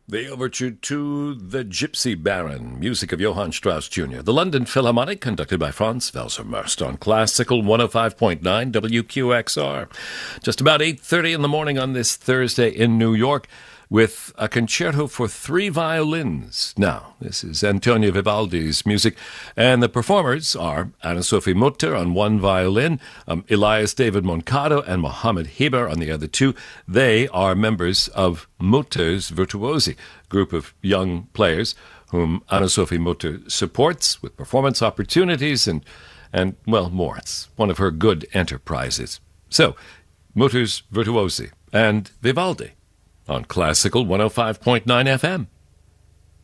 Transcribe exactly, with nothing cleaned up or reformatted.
The overture to The Gypsy Baron, music of Johann Strauss Junior The London Philharmonic, conducted by Franz Welser-Murst on Classical one oh five point nine W Q X R. Just about eight thirty in the morning on this Thursday in New York, with a concerto for three violins. Now, this is Antonio Vivaldi's music, and the performers are Anna-Sophie Mutter on one violin, um, Elias David Moncado, and Mohammed Heber on the other two. They are members of Mutter's Virtuosi, group of young players whom Anna-Sophie Mutter supports with performance opportunities and, and, well, more. It's one of her good enterprises. So, Mutter's Virtuosi and Vivaldi on Classical one oh five point nine F M.